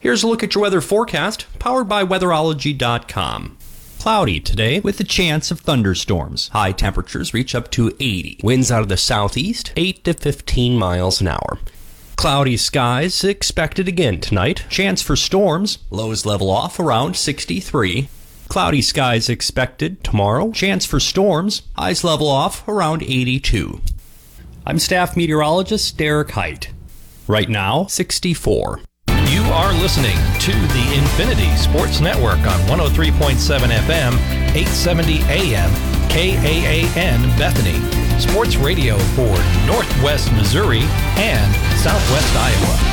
Here's a look at your weather forecast, powered by weatherology.com. Cloudy today with a chance of thunderstorms. High temperatures reach up to 80. Winds out of the southeast, 8 to 15 miles an hour. Cloudy skies expected again tonight. Chance for storms. Lows level off around 63. Cloudy skies expected tomorrow. Chance for storms. Highs level off around 82. I'm staff meteorologist Derek Height. Right now, 64. You are listening to the Infinity Sports Network on 103.7 FM, 870 AM, KAAN Bethany. Sports radio for Northwest Missouri and Southwest Iowa.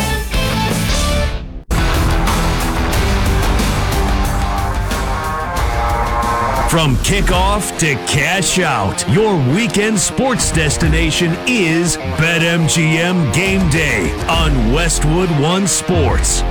From kickoff to cash out, your weekend sports destination is BetMGM Game Day on Westwood One Sports.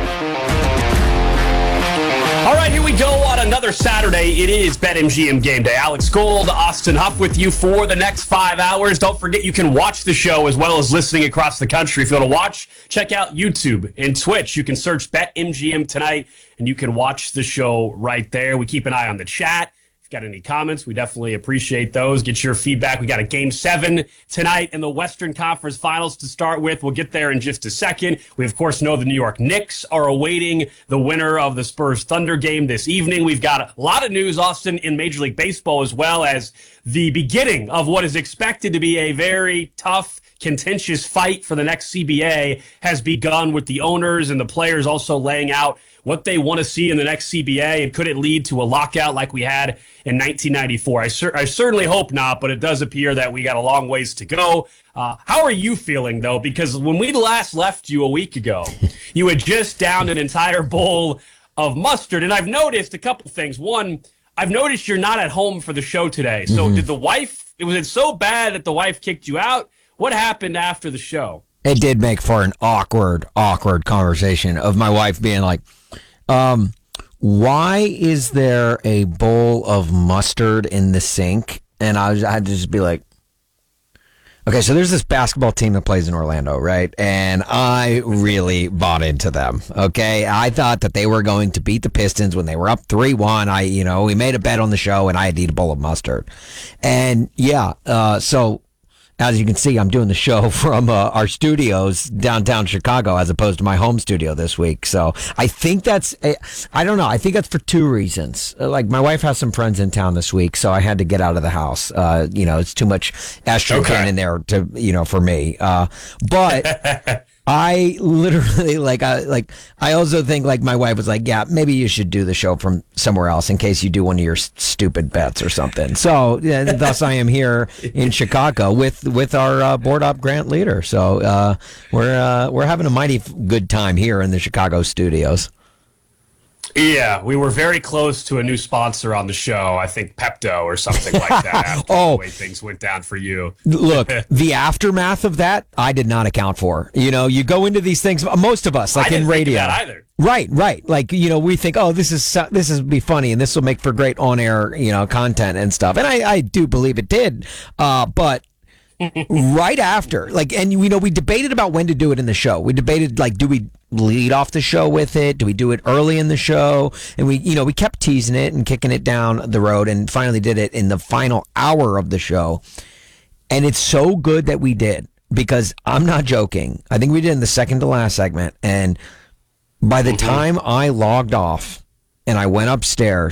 All right, here we go on another Saturday. It is BetMGM Game Day. Alex Gold, Austin Huff with you for the next 5 hours. Don't forget you can watch the show as well as listening across the country. If you want to watch, check out YouTube and Twitch. You can search BetMGM tonight, and you can watch the show right there. We keep an eye on the chat. Got any comments? We definitely appreciate those. Get your feedback. We got a Game 7 tonight in the Western Conference Finals to start with. We'll get there in just a second. We, of course, know the New York Knicks are awaiting the winner of the Spurs-Thunder game this evening. We've got a lot of news, Austin, in Major League Baseball, as well as the beginning of what is expected to be a very tough, contentious fight for the next CBA has begun, with the owners and the players also laying out what they want to see in the next CBA, and could it lead to a lockout like we had in 1994? I certainly hope not, but it does appear that we got a long ways to go. How are you feeling, though? Because when we last left you a week ago, you had just downed an entire bowl of mustard, and I've noticed a couple things. One, I've noticed you're not at home for the show today. So did the wife, was it so bad that the wife kicked you out? What happened after the show? It did make for an awkward conversation of my wife being like, why is there a bowl of mustard in the sink? And I had to just be like, okay, so there's this basketball team that plays in Orlando, right? And I really bought into them, okay? I thought that they were going to beat the Pistons when they were up 3-1. We made a bet on the show, and I had to eat a bowl of mustard. And, so as you can see, I'm doing the show from our studios downtown Chicago as opposed to my home studio this week. So I think I don't know. I think that's for two reasons. Like, my wife has some friends in town this week, so I had to get out of the house. It's too much estrogen in there to, for me. But I literally, I also think, my wife was like, yeah, maybe you should do the show from somewhere else in case you do one of your stupid bets or something. So, thus I am here in Chicago with our board op grant leader. So, we're having a mighty good time here in the Chicago studios. Yeah, we were very close to a new sponsor on the show. I think Pepto or something like that. After the way things went down for you. Look, the aftermath of that, I did not account for. You go into these things. Most of us, in radio, think of that either. Right. We think, this is be funny and this will make for great on-air, content and stuff. And I do believe it did. But right after, and we debated about when to do it in the show. We debated, do we lead off the show with it? Do we do it early in the show? And we kept teasing it and kicking it down the road, and finally did it in the final hour of the show. And it's so good that we did, because I'm not joking. I think we did in the second to last segment. And by the time I logged off and I went upstairs,